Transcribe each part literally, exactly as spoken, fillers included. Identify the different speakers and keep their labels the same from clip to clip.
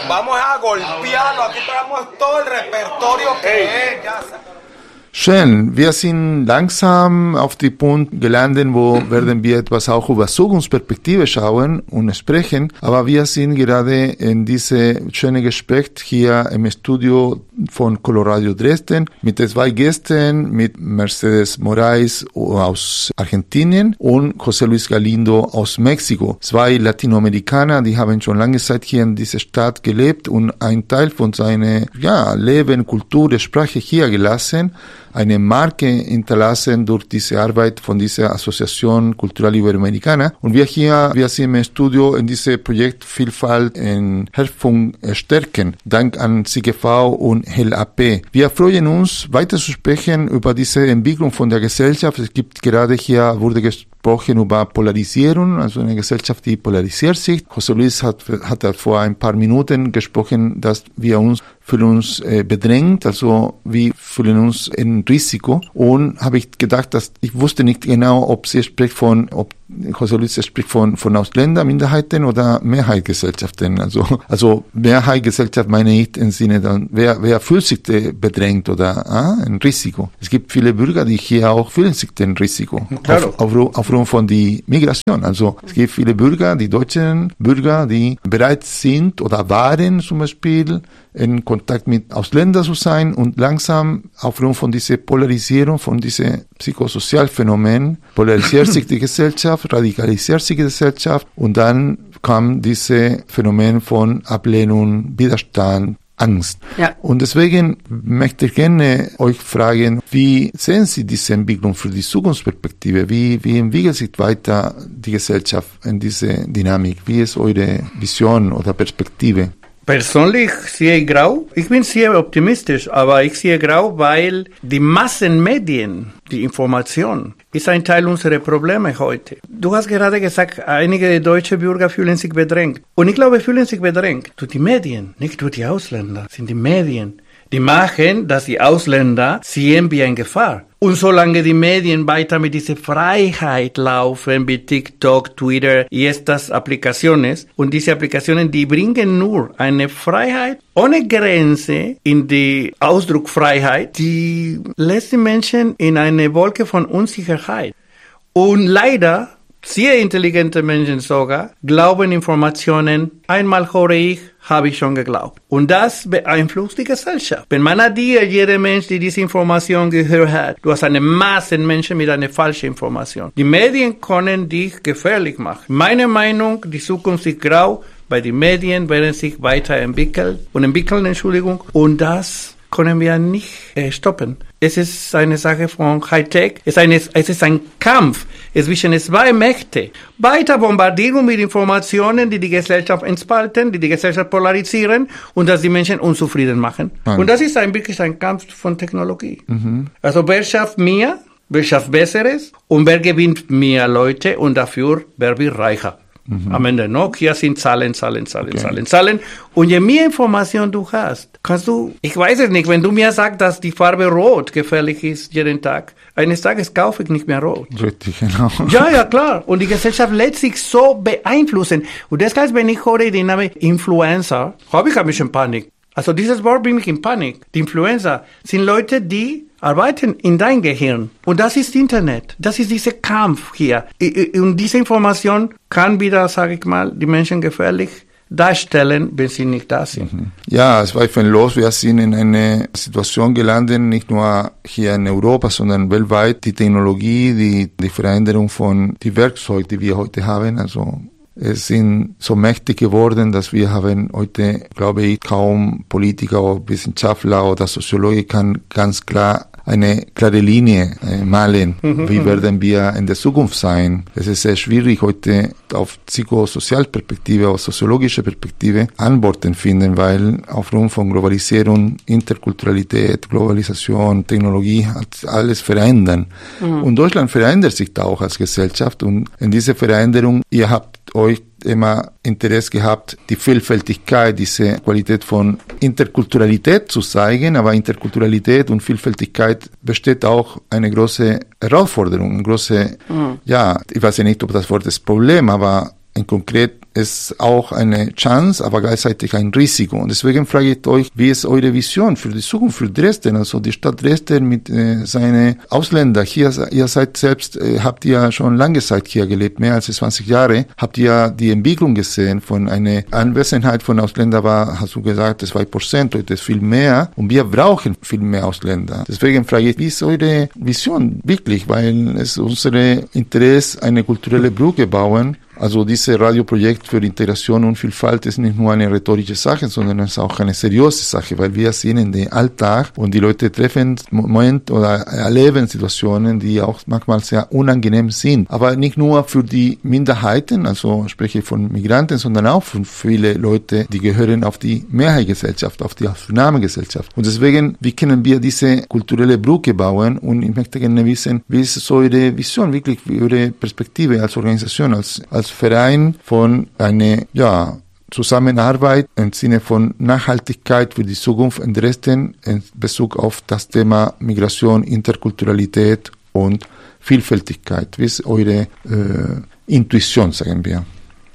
Speaker 1: Vamos a golpearlo, aquí traemos todo el repertorio que es, ya
Speaker 2: Schön, wir sind langsam auf die Punkt gelandet, wo werden wir etwas auch über Zukunftsperspektive schauen und sprechen, aber wir sind gerade in diese schöne Gespräch hier im Studio von Coloradio Dresden mit zwei Gästen, mit Mercedes Moraes aus Argentinien und José Luis Galindo aus Mexiko. Zwei Latinoamerikaner, die haben schon lange Zeit hier in dieser Stadt gelebt und ein Teil von seiner ja, Leben, Kultur, Sprache hier gelassen, eine Marke hinterlassen durch diese Arbeit von dieser Asociación Cultural Iberoamericana. Und wir hier, wir sind im Studio in diesem Projekt Vielfalt in Herkunft stärken, dank an C G V und L A P. Wir freuen uns, weiter zu sprechen über diese Entwicklung von der Gesellschaft. Es gibt gerade hier, wurde gesprochen über Polarisierung, also eine Gesellschaft, die polarisiert sich. José Luis hat, hat vor ein paar Minuten gesprochen, dass wir uns fühlen uns äh, bedrängt, also wir fühlen uns in Risiko. Und habe ich gedacht, dass ich wusste nicht genau, ob sie spricht von, ob José Luis spricht von von Ausländerminderheiten oder Mehrheitsgesellschaften. Also also Mehrheitsgesellschaft meine ich im Sinne dann, wer wer fühlt sich bedrängt oder ah, ein Risiko. Es gibt viele Bürger, die hier auch fühlen sich ein Risiko auf, auf, aufgrund von der Migration. Also es gibt viele Bürger, die deutschen Bürger, die bereit sind oder waren zum Beispiel in Kontakt mit Ausländern zu sein und langsam aufgrund von dieser Polarisierung, von diesem Psychosozialphänomen, polarisiert sich die Gesellschaft, radikalisiert sich die Gesellschaft und dann kam dieses Phänomen von Ablehnung, Widerstand, Angst. Ja. Und deswegen möchte ich gerne euch fragen, wie sehen Sie diese Entwicklung für die Zukunftsperspektive? Wie, wie entwickelt sich weiter die Gesellschaft in diese Dynamik? Wie ist eure Vision oder Perspektive?
Speaker 3: Persönlich sehe ich grau. Ich bin sehr optimistisch, aber ich sehe grau, weil die Massenmedien, die Information, ist ein Teil unserer Probleme heute. Du hast gerade gesagt, einige deutsche Bürger fühlen sich bedrängt. Und ich glaube, fühlen sich bedrängt durch die Medien, nicht durch die Ausländer. Es sind die Medien, die machen, dass die Ausländer sehen wie eine Gefahr. Und solange die Medien weiter mit dieser Freiheit laufen, wie TikTok, Twitter y estas Applikaciones, und diese Applikationen, die bringen nur eine Freiheit ohne Grenze in die Ausdrucksfreiheit, die lässt die Menschen in eine Wolke von Unsicherheit. Und leider, sehr intelligente Menschen sogar, glauben Informationen, einmal höre ich, habe ich schon geglaubt. Und das beeinflusst die Gesellschaft. Wenn man hat dir, jeder Mensch, der diese Information gehört hat, du hast eine Masse Menschen mit einer falschen Information. Die Medien können dich gefährlich machen. Meine Meinung, die Zukunft ist grau, weil die Medien werden sich weiterentwickeln und entwickeln, Entschuldigung, und das können wir nicht äh, stoppen. Es ist eine Sache von Hightech. Es ist, eine, es ist ein Kampf zwischen zwei Mächten. Weiter Bombardierung mit Informationen, die die Gesellschaft entspalten, die die Gesellschaft polarisieren und dass die Menschen unzufrieden machen. Nein. Und das ist ein, wirklich ein Kampf von Technologie. Mhm. Also wer schafft mehr, wer schafft Besseres und wer gewinnt mehr Leute und dafür wer wird reicher. Mhm. Am Ende, no, hier sind Zahlen, Zahlen, Zahlen, okay. Zahlen, Zahlen. Und je mehr Information du hast, kannst du, ich weiß es nicht, wenn du mir sagst, dass die Farbe Rot gefährlich ist jeden Tag, eines Tages kaufe ich nicht mehr Rot.
Speaker 2: Richtig, genau.
Speaker 3: Ja, ja, klar. Und die Gesellschaft lässt sich so beeinflussen. Und deshalb, wenn ich höre den Namen Influencer, habe ich ein bisschen Panik. Also dieses Wort bringt mich in Panik. Die Influencer sind Leute, die arbeiten in dein Gehirn. Und das ist Internet. Das ist dieser Kampf hier. Und diese Information kann wieder, sage ich mal, die Menschen gefährlich darstellen, wenn sie nicht da sind.
Speaker 2: Ja, zweifellos, wir sind in eine Situation gelandet, nicht nur hier in Europa, sondern weltweit. Die Technologie, die, die Veränderung von den Werkzeugen, die wir heute haben, also es sind so mächtig geworden, dass wir haben heute, glaube ich, kaum Politiker oder Wissenschaftler oder Soziologen kann ganz klar eine klare Linie äh, malen. Mhm. Wie werden wir in der Zukunft sein? Es ist sehr schwierig, heute auf psychosozialperspektive oder soziologische Perspektive Antworten finden, weil aufgrund von Globalisierung, Interkulturalität, Globalisation, Technologie hat alles verändern. Mhm. Und Deutschland verändert sich da auch als Gesellschaft und in diese Veränderung, ihr habt euch immer Interesse gehabt, die Vielfältigkeit, diese Qualität von Interkulturalität zu zeigen, aber Interkulturalität und Vielfältigkeit besteht auch eine große Herausforderung, eine große, mhm. ja, ich weiß ja nicht, ob das Wort ist Problem, aber in konkret ist auch eine Chance, aber gleichzeitig ein Risiko. Und deswegen frage ich euch, wie ist eure Vision für die Zukunft für Dresden? Also die Stadt Dresden mit äh, seinen Ausländern. Hier, ihr seid selbst, äh, habt ihr schon lange Zeit hier gelebt, mehr als zwanzig Jahre. Habt ihr die Entwicklung gesehen von einer Anwesenheit von Ausländern war, hast du gesagt, zwei Prozent, heute ist viel mehr. Und wir brauchen viel mehr Ausländer. Deswegen frage ich, wie ist eure Vision wirklich? Weil es unsere Interesse, eine kulturelle Brücke bauen. Also dieses Radioprojekt für Integration und Vielfalt ist nicht nur eine rhetorische Sache, sondern es ist auch eine seriöse Sache, weil wir sehen in den Alltag und die Leute treffen Moment oder erleben Situationen, die auch manchmal sehr unangenehm sind. Aber nicht nur für die Minderheiten, also spreche ich von Migranten, sondern auch für viele Leute, die gehören auf die Mehrheitsgesellschaft, auf die Aufnahmegesellschaft. Und deswegen, wie können wir diese kulturelle Brücke bauen? Und ich möchte gerne wissen, wie ist so Ihre Vision, wirklich Ihre Perspektive als Organisation, als, als Verein von einer, ja, Zusammenarbeit im Sinne von Nachhaltigkeit für die Zukunft in Dresden in Bezug auf das Thema Migration, Interkulturalität und Vielfältigkeit. Wie ist eure äh, Intuition, sagen wir?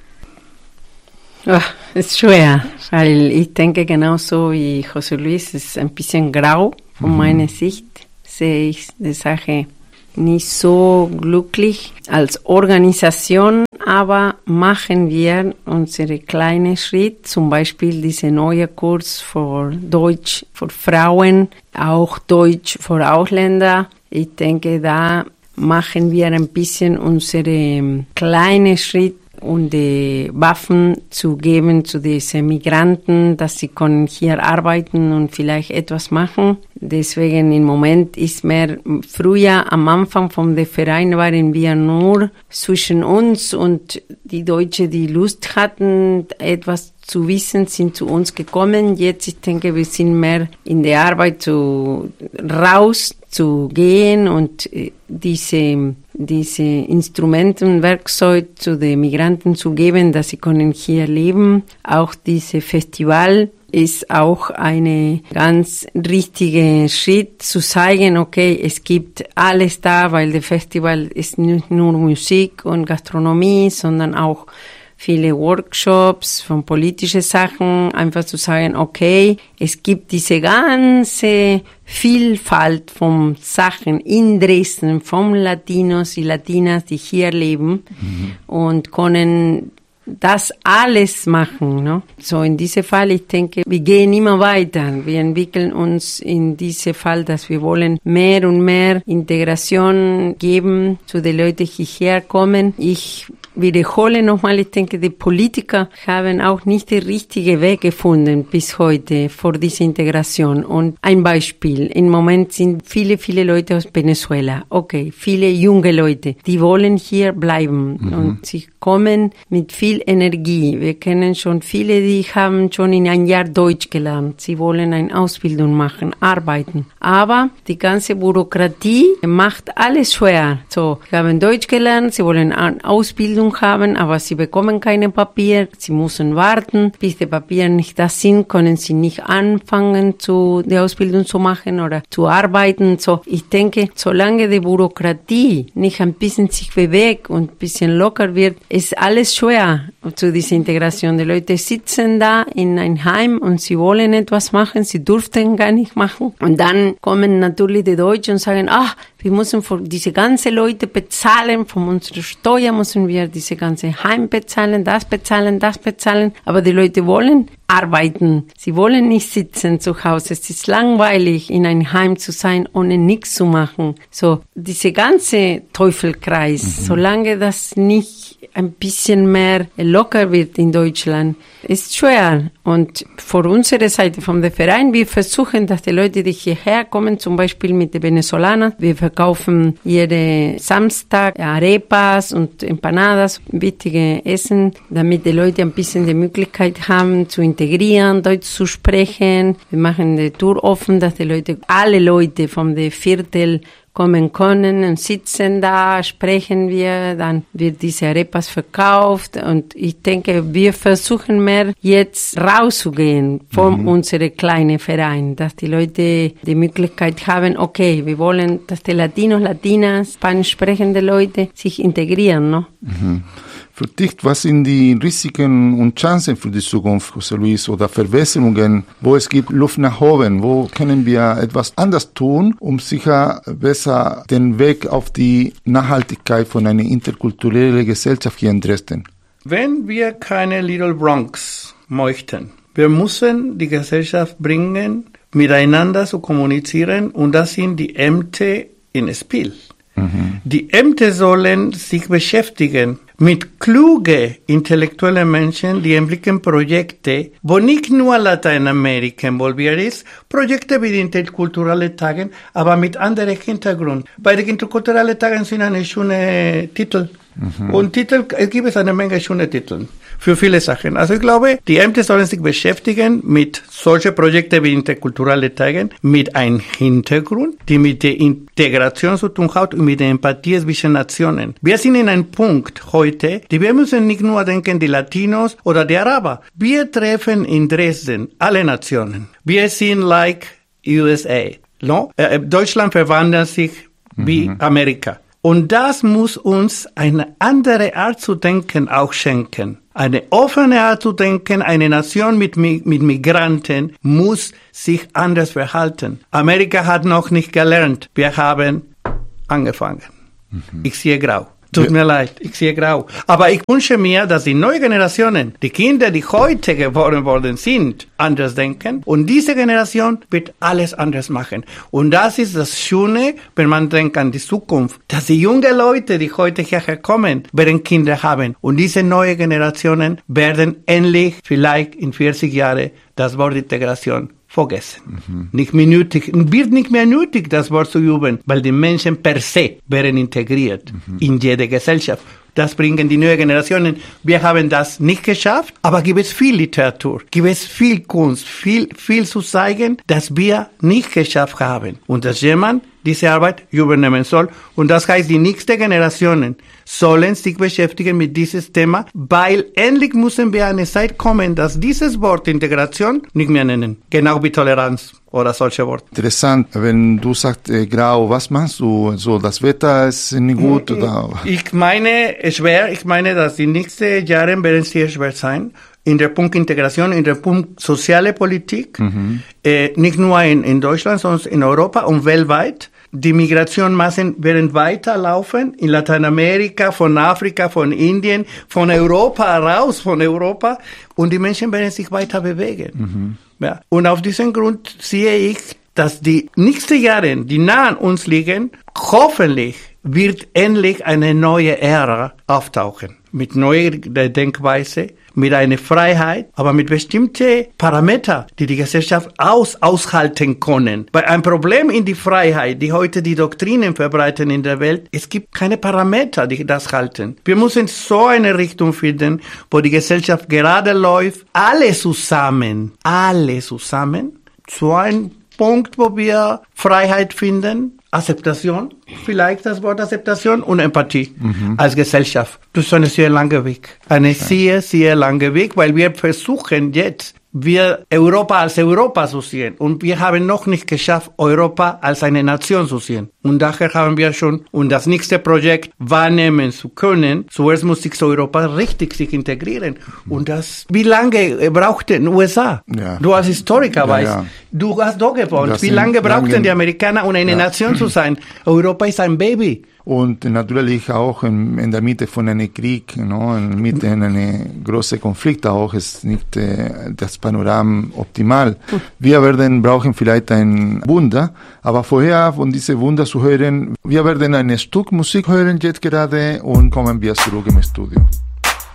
Speaker 4: Oh, ist schwer, weil ich denke genauso wie José Luis, es ist ein bisschen grau von mhm. meiner Sicht, sehe ich die Sache nicht so glücklich als Organisation, aber machen wir unsere kleinen Schritt, zum Beispiel diese neue Kurs für Deutsch für Frauen, auch Deutsch für Ausländer. Ich denke, da machen wir ein bisschen unsere kleinen Schritt, um die Waffen zu geben zu diesen Migranten, dass sie können hier arbeiten und vielleicht etwas machen. Deswegen im Moment ist mehr, früher am Anfang von dem Verein waren wir nur zwischen uns und die Deutschen, die Lust hatten, etwas zu wissen, sind zu uns gekommen. Jetzt, ich denke, wir sind mehr in der Arbeit zu, raus zu gehen und diese, diese Instrumente, Werkzeuge zu den Migranten zu geben, dass sie können hier leben. Auch diese Festival ist auch eine ganz richtige Schritt zu zeigen, okay, es gibt alles da, weil das Festival ist nicht nur Musik und Gastronomie, sondern auch viele Workshops von politischen Sachen, einfach zu sagen, okay, es gibt diese ganze Vielfalt von Sachen in Dresden, von Latinos und Latinas, die hier leben mhm. und können das alles machen, ne? So in diesem Fall, ich denke, wir gehen immer weiter. Wir entwickeln uns in diesem Fall, dass wir wollen mehr und mehr Integration geben zu den Leuten, die hierher kommen. Ich wiederhole nochmal, ich denke, die Politiker haben auch nicht den richtigen Weg gefunden bis heute für diese Integration. Und ein Beispiel, im Moment sind viele, viele Leute aus Venezuela, okay, viele junge Leute, die wollen hier bleiben mhm. und sie kommen mit viel Energie. Wir kennen schon viele, die haben schon in ein Jahr Deutsch gelernt. Sie wollen eine Ausbildung machen, arbeiten. Aber die ganze Bürokratie macht alles schwer. So, sie haben Deutsch gelernt, sie wollen eine Ausbildung haben, aber sie bekommen keine Papier. Sie müssen warten, bis die Papiere nicht da sind, können sie nicht anfangen, zu, die Ausbildung zu machen oder zu arbeiten. So, ich denke, solange die Bürokratie nicht ein bisschen sich bewegt und ein bisschen locker wird, ist alles schwer zu dieser Integration. Die Leute sitzen da in einem Heim und sie wollen etwas machen, sie durften gar nicht machen. Und dann kommen natürlich die Deutschen und sagen, ach, wir müssen für diese ganzen Leute bezahlen, von unserer Steuer müssen wir diese ganze Heim bezahlen, das bezahlen, das bezahlen. Aber die Leute wollen arbeiten. Sie wollen nicht sitzen zu Hause. Es ist langweilig, in einem Heim zu sein, ohne nichts zu machen. So, diese ganze Teufelkreis, mhm. solange das nicht ein bisschen mehr locker wird in Deutschland, ist schwer. Und von unserer Seite, vom Verein, wir versuchen, dass die Leute, die hierher kommen, zum Beispiel mit den Venezolanern, wir verkaufen jeden Samstag Arepas und Empanadas, wichtige Essen, damit die Leute ein bisschen die Möglichkeit haben, zu integrieren, Deutsch zu sprechen. Wir machen die Tür offen, dass die Leute, alle Leute vom Viertel kommen können und sitzen da, sprechen wir, dann wird diese Arepas verkauft und ich denke, wir versuchen mehr jetzt rauszugehen von mhm. unserem kleinen Verein, dass die Leute die Möglichkeit haben, okay, wir wollen, dass die Latinos, Latinas, spanisch sprechende Leute sich integrieren, no?
Speaker 2: Mhm. Für dich, was sind die Risiken und Chancen für die Zukunft, José Luis, oder Verbesserungen, wo es gibt Luft nach oben? Wo können wir etwas anders tun, um sicher besser den Weg auf die Nachhaltigkeit von einer interkulturellen Gesellschaft hier in Dresden?
Speaker 3: Wenn wir keine Little Bronx möchten, wir müssen die Gesellschaft bringen, miteinander zu kommunizieren, und das sind die Ämter in Spiel. Mhm. Die Ämter sollen sich beschäftigen mit kluge, intellektuelle Menschen, die entwickeln Projekte, wo nicht nur Lateinamerika involviert ist, Projekte wie die interkulturellen Tage, aber mit anderem Hintergrund. Bei den interkulturellen Tagen sind eine schöne Titel. Mhm. Und Titel, es gibt eine Menge schöne Titel für viele Sachen. Also ich glaube, die Ämter sollen sich beschäftigen mit solchen Projekten wie interkulturelle Tage, mit einem Hintergrund, die mit der Integration zu tun hat und mit der Empathie zwischen Nationen. Wir sind in einem Punkt heute, die wir müssen nicht nur denken, die Latinos oder die Araber. Wir treffen in Dresden alle Nationen. Wir sind like U S A. No? Äh, Deutschland verwandelt sich wie mhm. Amerika. Und das muss uns eine andere Art zu denken auch schenken. Eine offene Art zu denken, eine Nation mit, mit Migranten muss sich anders verhalten. Amerika hat noch nicht gelernt. Wir haben angefangen. Mhm. Ich sehe grau. Tut ja. mir leid, ich sehe grau. Aber ich wünsche mir, dass die neuen Generationen, die Kinder, die heute geboren worden sind, anders denken. Und diese Generation wird alles anders machen. Und das ist das Schöne, wenn man denkt an die Zukunft, dass die jungen Leute, die heute hierher kommen, werden Kinder haben. Und diese neuen Generationen werden endlich, vielleicht in vierzig Jahren, das Wort Integration vergessen. Mhm. Nicht mehr nötig, wird nicht mehr nötig, das Wort zu üben, weil die Menschen per se werden integriert mhm. in jede Gesellschaft. Das bringen die neuen Generationen. Wir haben das nicht geschafft, aber gibt es viel Literatur, gibt es viel Kunst, viel, viel zu zeigen, dass wir nicht geschafft haben. Und dass jemand diese Arbeit übernehmen soll. Und das heißt, die nächsten Generationen sollen sich beschäftigen mit dieses Thema, weil endlich müssen wir an eine Zeit kommen, dass dieses Wort Integration nicht mehr nennen. Genau wie Toleranz oder solche Worte.
Speaker 2: Interessant, wenn du sagst äh, grau, was machst du? So, das Wetter ist nicht gut? Oder?
Speaker 3: Ich meine schwer, ich meine, dass die nächsten Jahre werden sehr schwer sein. In der Punkt Integration, in der Punkt soziale Politik, mhm. äh, nicht nur in, in Deutschland, sondern in Europa und weltweit. Die Migrationsmassen werden weiterlaufen in Lateinamerika, von Afrika, von Indien, von Europa raus, von Europa. Und die Menschen werden sich weiter bewegen. Mhm. Ja. Und auf diesem Grund sehe ich, dass die nächsten Jahre, die nah an uns liegen, hoffentlich wird endlich eine neue Ära auftauchen. Mit neuer Denkweise, mit einer Freiheit, aber mit bestimmten Parametern, die die Gesellschaft aus, aushalten können. Weil ein Problem in die Freiheit, die heute die Doktrinen verbreiten in der Welt, es gibt keine Parameter, die das halten. Wir müssen so eine Richtung finden, wo die Gesellschaft gerade läuft, alle zusammen, alle zusammen, zu einem Punkt, wo wir Freiheit finden, Akzeptation, vielleicht das Wort Akzeptation und Empathie mhm. als Gesellschaft. Das ist ein sehr langer Weg. Ein ja. sehr, sehr langer Weg, weil wir versuchen jetzt, wir Europa als Europa zu sehen. Und wir haben noch nicht geschafft, Europa als eine Nation zu sehen. Und daher haben wir schon, um das nächste Projekt wahrnehmen zu können, zuerst muss sich Europa richtig sich integrieren. Und das, wie lange braucht den U S A? Ja. Du als Historiker ja, weißt, ja. du hast dort gewohnt. Das wie lange brauchten die Amerikaner, um eine ja. Nation zu sein? Europa ist ein Baby.
Speaker 2: Und natürlich auch in, in der Mitte von einem Krieg, no? in der Mitte von einem großen Konflikt auch ist nicht äh, das Panorama optimal. Wir werden brauchen vielleicht ein Wunder, aber vorher von diesem Wunder zu hören, wir werden ein Stück Musik hören jetzt gerade und kommen wir zurück im Studio.